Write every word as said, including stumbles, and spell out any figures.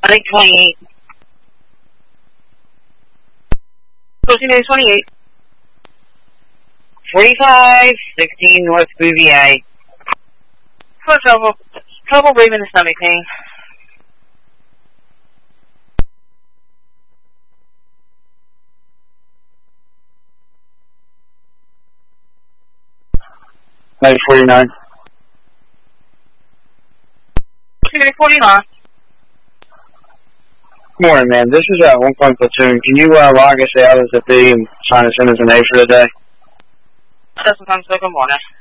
Lake twenty-eight. Pushing twenty-eight. forty-five, sixteen North Bouvier. Foot trouble. Trouble breathing and stomach pain. nine forty-nine. forty-nine. Good morning, man. This is uh, one point platoon. Can you uh, log us out as a B and sign us in as an A for the day? That's what I'm saying. Good morning.